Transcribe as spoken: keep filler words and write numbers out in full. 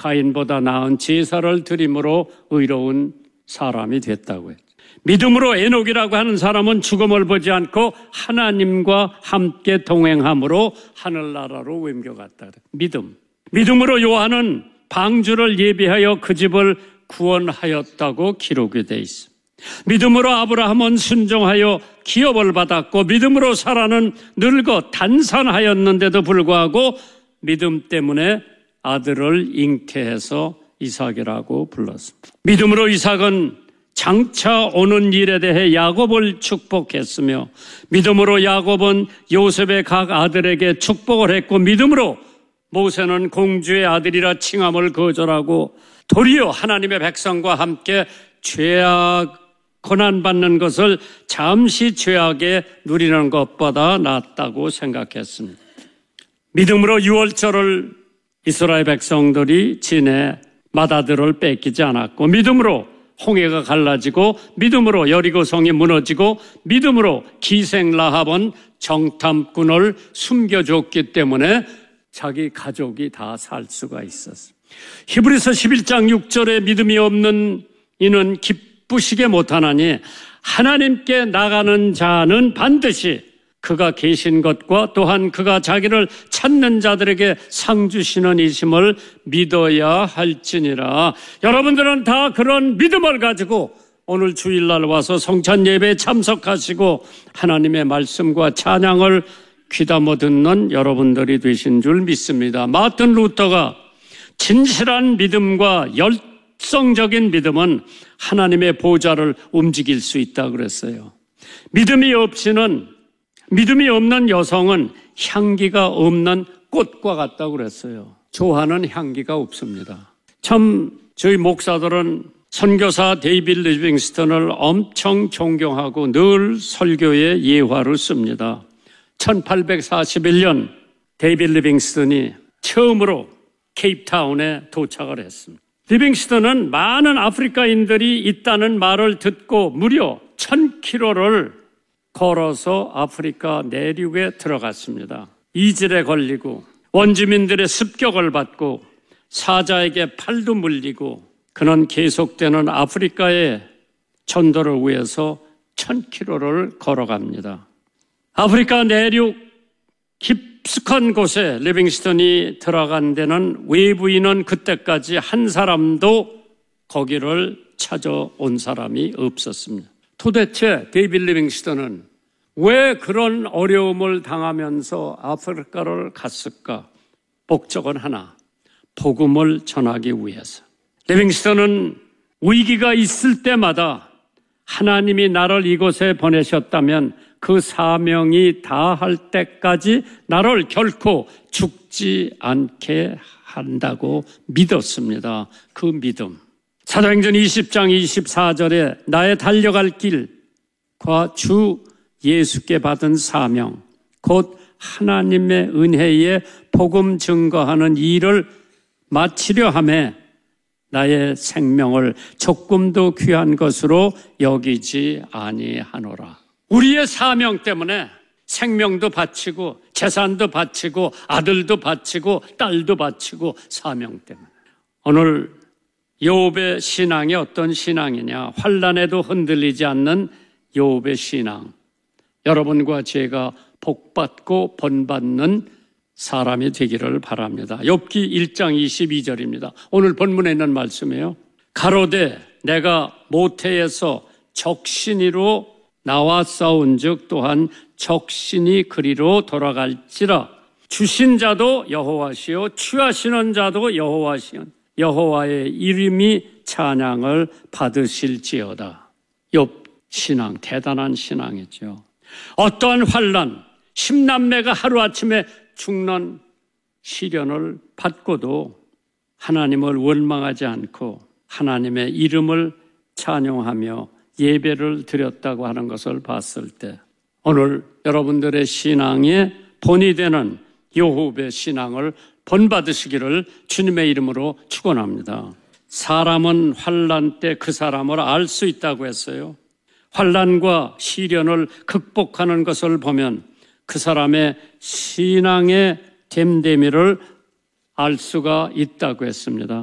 가인보다 나은 제사를 드림으로 의로운 사람이 됐다고 했죠. 믿음으로 에녹이라고 하는 사람은 죽음을 보지 않고 하나님과 함께 동행함으로 하늘나라로 옮겨갔다. 믿음. 믿음으로 요한은 방주를 예비하여 그 집을 구원하였다고 기록이 되어 있습니다. 믿음으로 아브라함은 순종하여 기업을 받았고 믿음으로 사라는 늙어 단산하였는데도 불구하고 믿음 때문에 아들을 잉태해서 이삭이라고 불렀습니다. 믿음으로 이삭은 장차 오는 일에 대해 야곱을 축복했으며 믿음으로 야곱은 요셉의 각 아들에게 축복을 했고 믿음으로 모세는 공주의 아들이라 칭함을 거절하고 도리어 하나님의 백성과 함께 죄악 고난받는 것을 잠시 죄악에 누리는 것보다 낫다고 생각했습니다. 믿음으로 유월절을 이스라엘 백성들이 지내 맏아들을 뺏기지 않았고 믿음으로 홍해가 갈라지고 믿음으로 여리고성이 무너지고 믿음으로 기생 라합은 정탐꾼을 숨겨줬기 때문에 자기 가족이 다 살 수가 있었습니다. 히브리서 십일 장 육 절에 믿음이 없는 이는 기쁘시게 못하나니 하나님께 나가는 자는 반드시 그가 계신 것과 또한 그가 자기를 찾는 자들에게 상 주시는 이심을 믿어야 할지니라. 여러분들은 다 그런 믿음을 가지고 오늘 주일날 와서 성찬 예배에 참석하시고 하나님의 말씀과 찬양을 귀담아 듣는 여러분들이 되신 줄 믿습니다. 마틴 루터가 진실한 믿음과 열성적인 믿음은 하나님의 보좌를 움직일 수 있다고 그랬어요. 믿음이 없이는 믿음이 없는 여성은 향기가 없는 꽃과 같다고 그랬어요. 좋아하는 향기가 없습니다. 참 저희 목사들은 선교사 데이빗 리빙스턴을 엄청 존경하고 늘 설교에 예화를 씁니다. 천팔백사십일 년 데이빗 리빙스턴이 처음으로 케이프타운에 도착을 했습니다. 리빙스턴은 많은 아프리카인들이 있다는 말을 듣고 무려 천 킬로미터를 걸어서 아프리카 내륙에 들어갔습니다. 이질에 걸리고 원주민들의 습격을 받고 사자에게 팔도 물리고 그는 계속되는 아프리카의 전도를 위해서 천 킬로미터를 걸어갑니다. 아프리카 내륙 깊숙한 곳에 리빙스턴이 들어간 데는 외부인은 그때까지 한 사람도 거기를 찾아온 사람이 없었습니다. 도대체 데이빗 리빙스턴은 왜 그런 어려움을 당하면서 아프리카를 갔을까? 목적은 하나, 복음을 전하기 위해서. 리빙스턴은 위기가 있을 때마다 하나님이 나를 이곳에 보내셨다면 그 사명이 다할 때까지 나를 결코 죽지 않게 한다고 믿었습니다. 그 믿음. 사도행전 이십 장 이십사 절에 나의 달려갈 길과 주 예수께 받은 사명, 곧 하나님의 은혜에 복음 증거하는 일을 마치려 하매 나의 생명을 조금도 귀한 것으로 여기지 아니하노라. 우리의 사명 때문에 생명도 바치고 재산도 바치고 아들도 바치고 딸도 바치고 사명 때문에. 오늘 욥의 신앙이 어떤 신앙이냐? 환난에도 흔들리지 않는 욥의 신앙. 여러분과 제가 복받고 본받는 사람이 되기를 바랍니다. 욥기 일 장 이십이 절입니다. 오늘 본문에 있는 말씀이에요. 가로되 내가 모태에서 적신이로 나와 싸운즉 또한 적신이 그리로 돌아갈지라. 주신 자도 여호와시요 취하시는 자도 여호와시요 여호와의 이름이 찬양을 받으실지어다. 욥 신앙, 대단한 신앙이죠. 어떠한 환난, 십남매가 하루아침에 죽는 시련을 받고도 하나님을 원망하지 않고 하나님의 이름을 찬양하며 예배를 드렸다고 하는 것을 봤을 때 오늘 여러분들의 신앙의 본이 되는 욥의 신앙을 본받으시기를 주님의 이름으로 축원합니다. 사람은 환난 때 그 사람을 알 수 있다고 했어요. 환난과 시련을 극복하는 것을 보면 그 사람의 신앙의 됨됨이를 알 수가 있다고 했습니다.